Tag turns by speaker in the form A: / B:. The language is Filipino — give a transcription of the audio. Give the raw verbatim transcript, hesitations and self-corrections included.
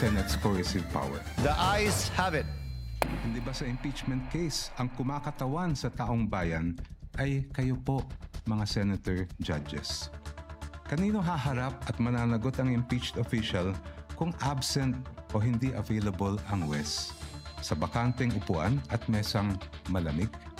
A: Senate's coercive power.
B: The ayes have it.
A: Hindi ba sa impeachment case, ang kumakatawan sa taong bayan ay kayo po, mga senator judges? Kanino haharap at mananagot ang impeached official kung absent o hindi available ang W E S? Sa bakanteng upuan at mesang malamig?